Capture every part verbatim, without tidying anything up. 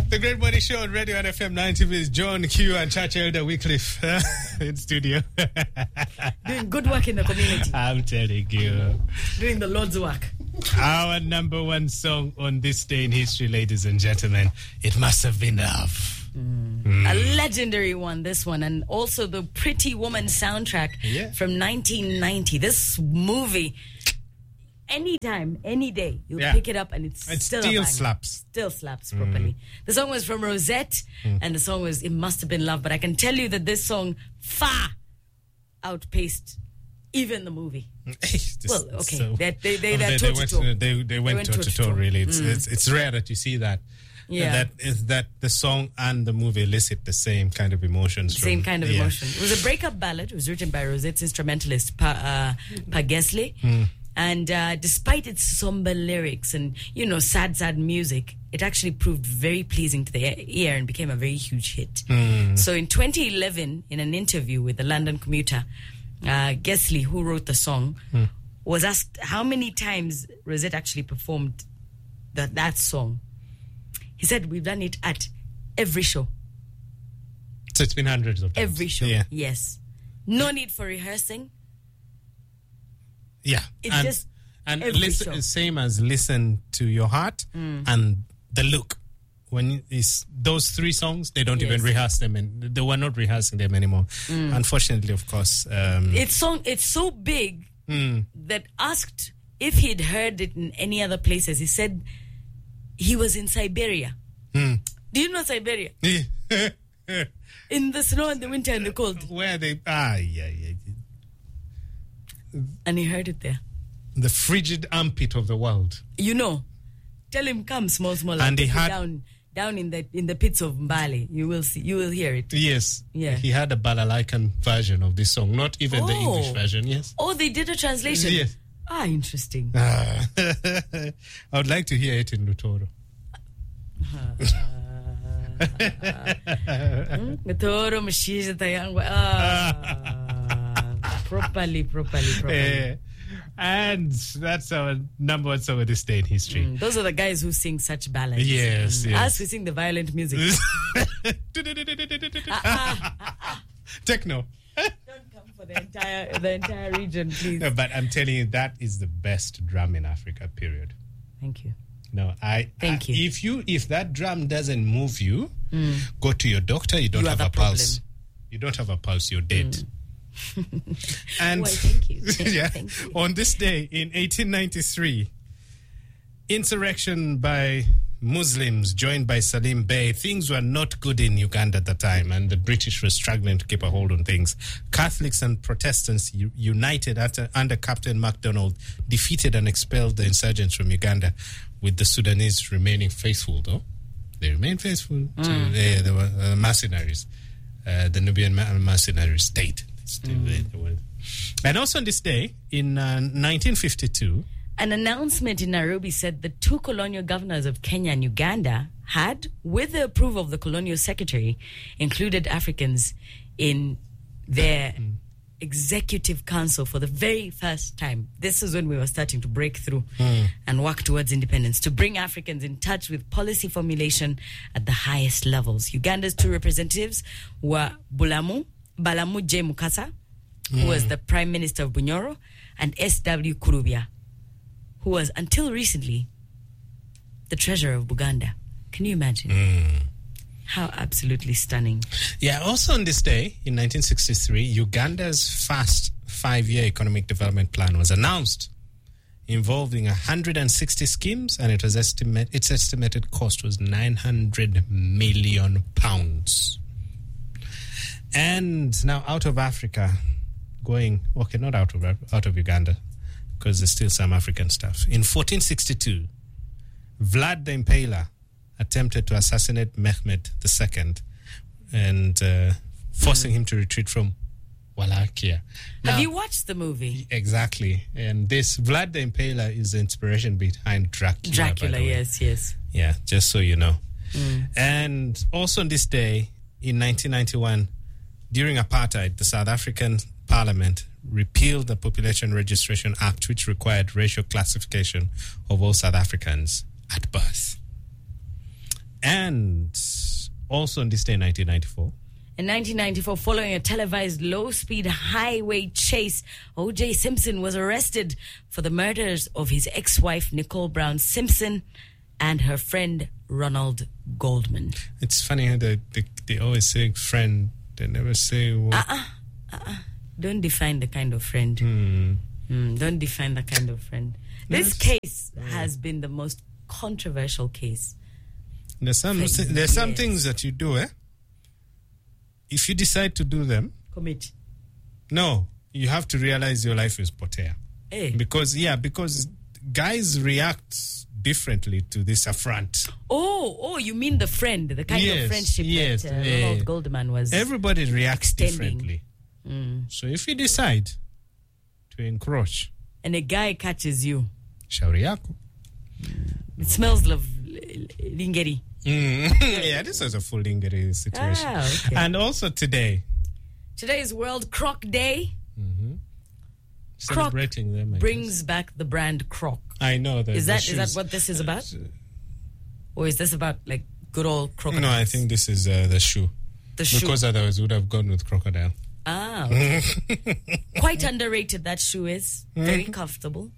The Great Morning Show on Radio N F M ninety with John Q and Church Elder Wycliffe in studio. Doing good work in the community. I'm telling you. Doing the Lord's work. Our number one song on this day in history, ladies and gentlemen, It Must Have Been Love. Mm. Mm. A legendary one, this one, and also the Pretty Woman soundtrack yeah. from nineteen ninety. This movie, anytime, any day, you yeah. pick it up and it's it still, still a slaps. Still slaps properly. Mm. The song was from Rosette, mm. and the song was It Must Have Been Love. But I can tell you that this song far outpaced even the movie. well, okay, so, they they they, oh, they, they, went, they, they, they went toe to toe. Really, it's, mm. it's it's rare that you see that. Yeah, that is that the song and the movie elicit the same kind of emotions. Same from, kind of yeah. emotion. It was a breakup ballad. It was written by Rosette's instrumentalist Pa, uh, Pa Gesley. Mm. And uh, despite its somber lyrics and, you know, sad, sad music, it actually proved very pleasing to the ear and became a very huge hit. Mm. So in twenty eleven, in an interview with the London Commuter, uh, Gesley, who wrote the song, mm. was asked how many times Rosette actually performed that, that song. He said, we've done it at every show. So it's been hundreds of times. Every show, yeah. yes. No need for rehearsing. Yeah. It's and, just and every listen, show. Same as Listen to Your Heart mm. and The Look. When it's those three songs, they don't yes. even rehearse them, and they were not rehearsing them anymore. Mm. Unfortunately, of course. Um, it's song. It's so big mm. that asked if he'd heard it in any other places, he said he was in Siberia. Mm. Do you know Siberia? In the snow and the winter and the cold. Where they ah yeah yeah. And he heard it there. The frigid armpit of the world. You know, tell him come small small and he had down down in the in the pits of Mbale. You will see. You will hear it. Yes. Yeah. He had a Balalaican version of this song, not even oh. the English version. Yes. Oh, they did a translation. Yes. Ah, interesting. Ah. I would like to hear it in Lutoro. Lutoro, Mashiza, Tayangwa. Ah, properly, properly, properly. Uh, and that's our number one song of this day in history. Mm, those are the guys who sing such ballads. Yes, mm. yes. Us, we sing the violent music. Techno. Don't come for the entire the entire region, please. No, but I'm telling you, that is the best drum in Africa, period. Thank you. No, I. Thank I, you. If you if that drum doesn't move you, mm. go to your doctor. You don't you have, have a, a pulse. You don't have a pulse. You're dead. Mm. And well, thank you. yeah, thank you. On this day in eighteen ninety-three, insurrection by Muslims joined by Salim Bey. Things were not good in Uganda at the time, and the British were struggling to keep a hold on things. Catholics and Protestants u- united under, under Captain MacDonald, defeated and expelled the insurgents from Uganda, with the Sudanese remaining faithful, though. They remained faithful mm. to they, they were uh, mercenaries, uh, the Nubian ma- mercenary state. Still mm. there, and also on this day, in uh, nineteen fifty-two... An announcement in Nairobi said the two colonial governors of Kenya and Uganda had, with the approval of the colonial secretary, included Africans in their mm. executive council for the very first time. This is when we were starting to break through mm. and work towards independence, to bring Africans in touch with policy formulation at the highest levels. Uganda's two representatives were Bulamu, Balamu J. Mukasa, who mm. was the Prime Minister of Bunyoro, and S W Kurubia, who was, until recently, the treasurer of Buganda. Can you imagine? Mm. How absolutely stunning. Yeah, also on this day, in nineteen sixty-three, Uganda's first five-year economic development plan was announced, involving one hundred sixty schemes, and it was estimate, its estimated cost was nine hundred million pounds. And now out of Africa, going, okay, not out of out of Uganda, because there's still some African stuff. In fourteen sixty-two, Vlad the Impaler attempted to assassinate Mehmed the Second and uh, forcing mm. him to retreat from Wallachia. Now, have you watched the movie? Exactly. And this, Vlad the Impaler is the inspiration behind Dracula. Dracula, yes, yes. Yeah, just so you know. Mm. And also on this day, in nineteen ninety-one, during apartheid, the South African Parliament repealed the Population Registration Act, which required racial classification of all South Africans at birth. And also on this day in nineteen ninety-four. In nineteen ninety-four, following a televised low-speed highway chase, O J Simpson was arrested for the murders of his ex-wife, Nicole Brown Simpson, and her friend, Ronald Goldman. It's funny how they, they, they always say friend. They never say what. Uh-uh. Uh-uh. Don't define the kind of friend. Hmm. Mm, don't define the kind of friend. This case has been the most controversial case. There's some, For there's some years. things that you do, eh? If you decide to do them, Commit. no, you have to realize your life is potea. Hey. Because, yeah, because guys react differently to this affront. Oh, oh, you mean the friend, the kind Yes, of friendship yes, that uh, eh. Ronald Goldman was. Everybody reacts extending. differently. Mm. So if you decide to encroach, And a guy catches you. shauri yako. It smells of lingeri. Mm. Yeah, this was a full lingering situation. Ah, okay. And also today, Today is World Croc Day. Croc celebrating them. I brings back the brand Croc. guess. I know that. Is the that is shoes- that what this is about? Or is this about like good old crocodiles? No, I think this is uh, the shoe. the shoe. Because otherwise we would have gone with crocodile. Ah, okay. Quite underrated that shoe is. Very comfortable.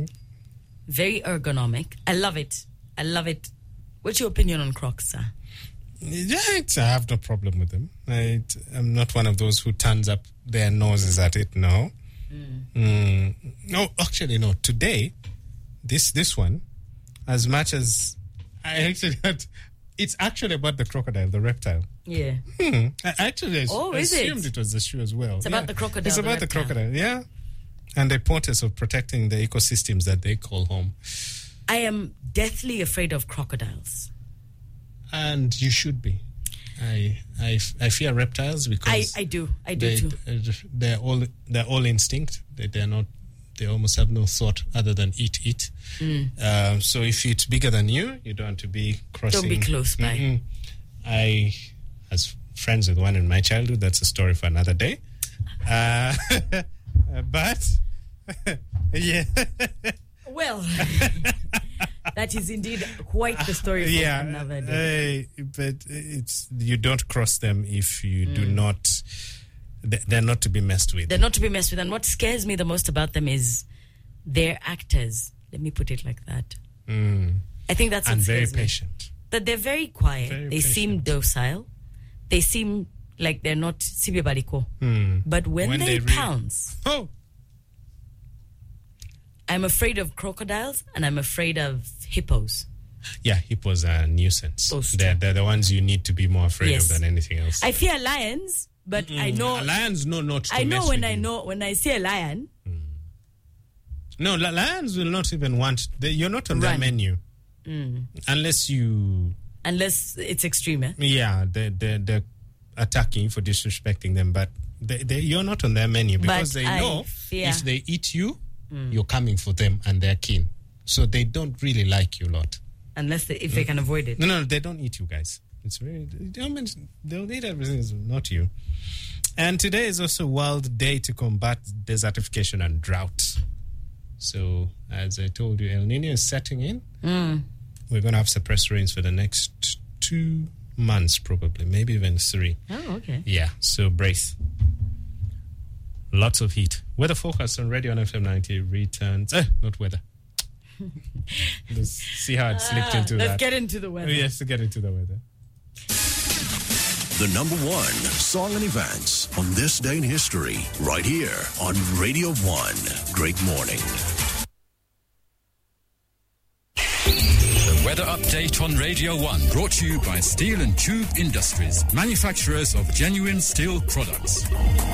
Very ergonomic. I love it. I love it. What's your opinion on Crocs, sir? Yeah, it's, I have no problem with them. I, I'm not one of those who turns up their noses at it. No. Mm. No, actually, no. Today, this this one, as much as I actually had, it's actually about the crocodile, the reptile. Yeah. Hmm. I actually Oh, is it? assumed it? was the shoe as well. It's about the crocodile, It's the about the, reptile. crocodile, yeah. And the importance of protecting the ecosystems that they call home. I am deathly afraid of crocodiles. And you should be. I I, I fear reptiles I, because I do. I do they, too. they're all they're all instinct. They they're not. They almost have no thought other than eat eat. Um, so if it's bigger than you, you don't want to be crossing. Don't be close by. Mm-mm. I, as friends with one in my childhood, that's a story for another day. Uh, but yeah, Well, that is indeed quite the story for yeah. another day. uh, but it's you don't cross them if you do Mm. not. they- They're not to be messed with. They're not to be messed with. And what scares me the most about them is they're actors. Let me put it like that. Mm. I think that's what And very scares me. patient. That they're very quiet. Very they seem patient. docile. They seem like they're not sibe bariko. Mm. But when, When they, they re- pounce, Oh. I'm afraid of crocodiles and I'm afraid of hippos. Yeah, hippos are a nuisance. Those They're, two. they're the ones you need to be more afraid Yes. of than anything else. I fear lions, but I know Lions know not to I know mess when with I you. know when I see a lion, No, li- lions will not even want... They, you're not on their Run. menu. Unless you... unless it's extreme. Eh? Yeah, they, they, they're attacking you for disrespecting them, but they, they, you're not on their menu because But they I know fear- if they eat you, you're coming for them and they're keen. So they don't really like you a lot. Unless they, if they can avoid it. No, no, they don't eat you guys. It's very... They don't, they'll eat everything, not you. And today is also World Day to combat desertification and drought. So, as I told you, El Nino is setting in. Mm. We're going to have suppressed rains for the next two months, probably, maybe even three. Oh, okay. Yeah, so brace. Lots of heat. Weather forecast on Radio on F M ninety returns. Eh, not weather. Let's see how it slipped into Let's that. get into the weather. Yes, to get into the weather. The number one song and events on this day in history, right here on Radio One. Great morning. The weather update on Radio one, brought to you by Steel and Tube Industries, manufacturers of genuine steel products.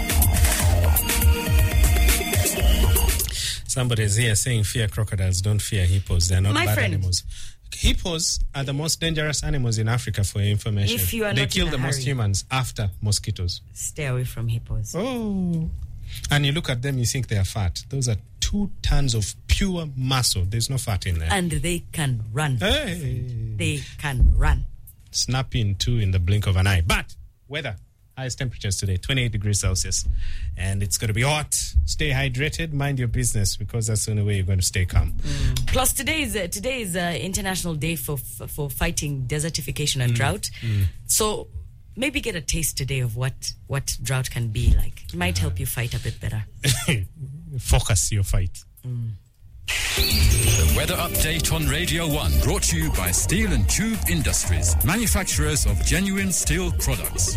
Somebody's here saying fear crocodiles, don't fear hippos. They're not My bad friend. animals. Hippos are the most dangerous animals in Africa, for your information. If you are they not kill in a the most hurry. humans after mosquitoes. Stay away from hippos. Oh. And you look at them, you think they are fat. Those are two tons of pure muscle. There's no fat in there. And they can run. Hey. They can run. Snap in two in the blink of an eye. But weather. Highest temperatures today, twenty-eight degrees Celsius. And it's going to be hot. Stay hydrated. Mind your business, because that's the only way you're going to stay calm. Mm. Plus, today is, uh, today is uh, International Day for for fighting desertification and mm. drought. Mm. So maybe get a taste today of what, what drought can be like. It might uh-huh. help you fight a bit better. Focus your fight. Mm. The weather update on Radio one, brought to you by Steel and Tube Industries, manufacturers of genuine steel products.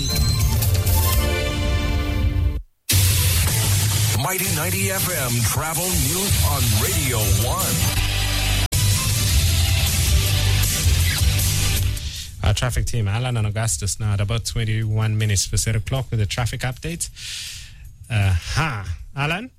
Mighty ninety F M travel news on Radio one. Our traffic team, Alan and Augustus, now at about twenty-one minutes for seven o'clock with a traffic update. Uh, ha, Alan?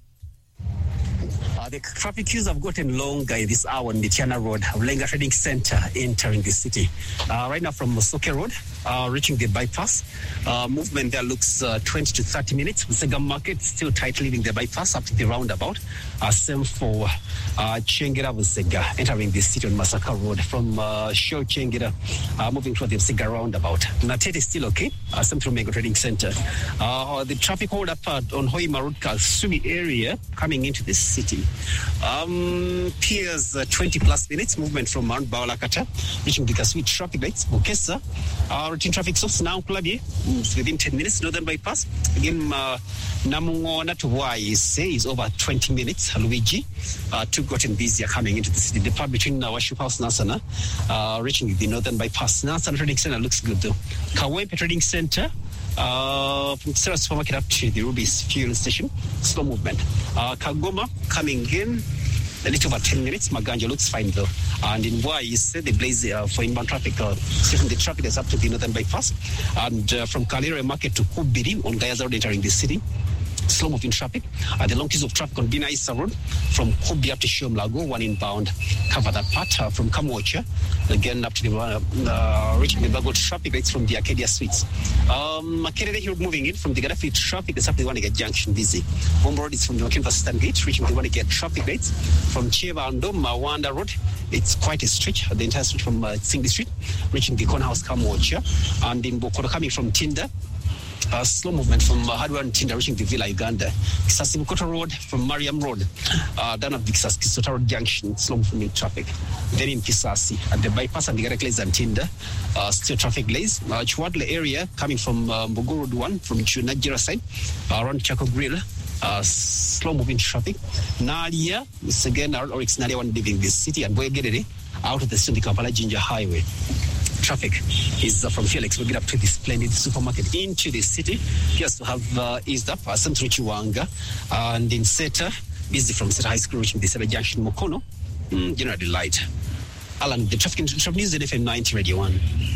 Uh, the traffic queues have gotten longer in this hour on the Tiana Road, Lenga Trading Center, entering the city. Uh, right now from Mosoke Road, uh, reaching the bypass. Uh, movement there looks uh, twenty to thirty minutes. Sega Market still tight, leaving the bypass up to the roundabout. Uh, same for uh, Chengera Vusega, entering the city on Masaka Road. From uh, Show Chengera, uh, moving toward the Sega roundabout. Natete is still okay. Uh, same through Mega Trading Center. Uh, the traffic hold up uh, on Hoima Road, Kasumi area, coming into the city. Um, Piers uh, twenty plus minutes movement from Mount Baolakata, reaching the Kasui traffic lights. Bukesa, uh, routine traffic stops now. Kulabye within ten minutes. Northern bypass again. Uh, Namungona to Wai say is over twenty minutes. Luigi, uh, two gotten busier coming into the city. The part between uh, Worship House Nasana, uh, reaching the northern bypass. Nasana Trading Center looks good though. Kawempe Trading Center. Uh, from Sarah Supermarket up to the Ruby's fuel station, slow movement. Uh, Kagoma coming in a little over ten minutes. Maganja looks fine though. And in Wai, you said the blaze uh, for inbound traffic, uh, from the traffic is up to the northern bypass. And uh, from Kalire Market to Kubiri on Gayaza Road entering the city. Slow moving traffic. Uh, the long queues of traffic on Bina Isa Road from Kobe up to Shomlago, one inbound. Cover that part uh, from Kamocha, again up to the uh, uh, reaching the Bago traffic lights from the Arcadia Suites. Um, Arcadia Road moving in from the Gaddafi traffic is up to the Wanega Junction busy. Bomb Road is from the Wakin Stand Gate, reaching the Wanega traffic lights from Cheva and Mawanda Road. It's quite a stretch, the entire street from uh, Singly Street, reaching the Corner House Kamocha, and in Bokoro coming from Tinder. Uh, slow movement from uh, Hardware and Tinder reaching the Villa Uganda. Kisasi Road from Mariam Road, uh, down at Kisasi Kisota Road Junction, slow moving traffic. Then in Kisasi, at the bypass and the Garakles and Tinder, uh, still traffic lays. Uh, Chwadle area coming from uh, Mbogo Road one, from Chunajira side, uh, around Chaco Grill, uh, slow moving traffic. Nalia, it's again our Oryx Nalia one leaving this city, and Boyagere out of the Sundi Kampala Ginger Highway. Traffic is uh, from Felix. We get up to this splendid supermarket into the city. Just to have uh, eased up. Uh, some through Chiwanga and in Seta, busy from Seta High School reaching the Seta Junction Mokono. Mm, generally light. Alan, the traffic traffic news at F M ninety Radio one.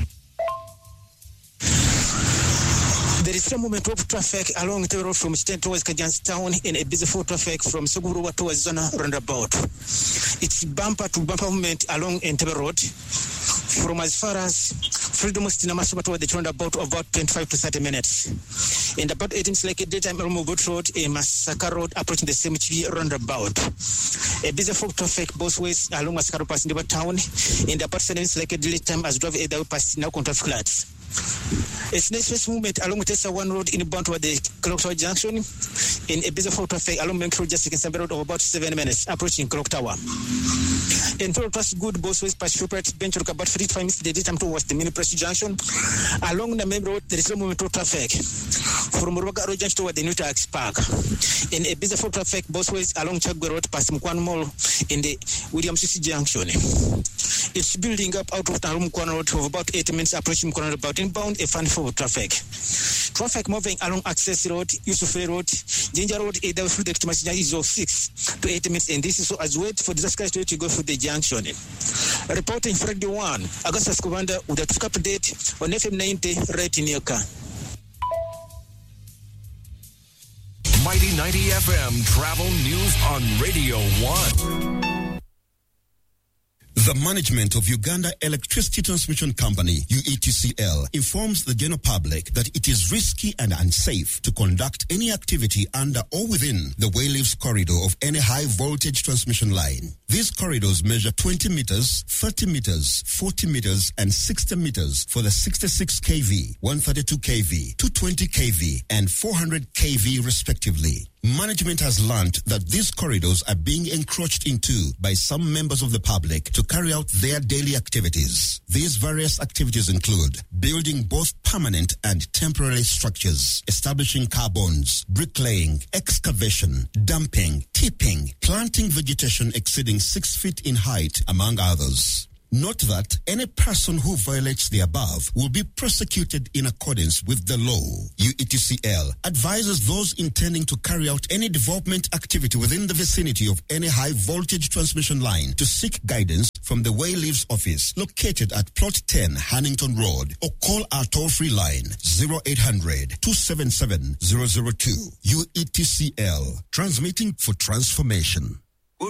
There is some movement of traffic along the road from Chiten towards Kajanstown in a busy flow traffic from Sogurua towards Zona roundabout. It's bumper to bumper movement along Entebbe Road from as far as Freedom Cinema toward the roundabout of about twenty-five to thirty minutes. In about eighteen like a daytime Boat Road, a Masaka Road approaching the cemetery roundabout. A busy flow traffic both ways along Masaka passing the town in the about seven minutes like a daytime as drive either past now control flats. It's next movement along with Tessa One Road inbound toward the Clock Tower Junction in a busy flow traffic along Bank Road just in Road of about seven minutes approaching Clock Tower. In total plus good both ways past Shoprat Bench Road about forty-five minutes the daytime towards the Mini Press Junction. Along the main road there is no movement of traffic from Ruaga Road Junction toward the New Tax Park. In a busy flow traffic both ways along Chagwe Road past Mkwan Mall in the William C C Junction. It's building up out of Tarum Mkwan Road of about eighty minutes approaching Mkwan Road about inbound a fan for traffic. Traffic moving along Access Road, Yusuf Road, Ginger Road, either through the Kitimasina is of six to eight minutes, and this is so as wait for the sky to go through the junction. Reporting for Radio One, Augustus Commander with a traffic update on F M ninety right in your car. Mighty ninety F M travel news on Radio One. The management of Uganda Electricity Transmission Company, U E T C L, informs the general public that it is risky and unsafe to conduct any activity under or within the Wayleaves corridor of any high voltage transmission line. These corridors measure twenty meters, thirty meters, forty meters, and sixty meters for the sixty-six kilovolt, one thirty-two kilovolt, two twenty kilovolt, and four hundred kilovolt respectively. Management has learned that these corridors are being encroached into by some members of the public to carry out their daily activities. These various activities include building both permanent and temporary structures, establishing car bonds, bricklaying, excavation, dumping, tipping, planting vegetation exceeding six feet in height, among others. Note that any person who violates the above will be prosecuted in accordance with the law. U E T C L advises those intending to carry out any development activity within the vicinity of any high voltage transmission line to seek guidance from the Wayleaves office located at Plot ten Hannington Road, or call our toll-free line zero eight hundred, two seven seven, zero zero two. U E T C L, transmitting for transformation.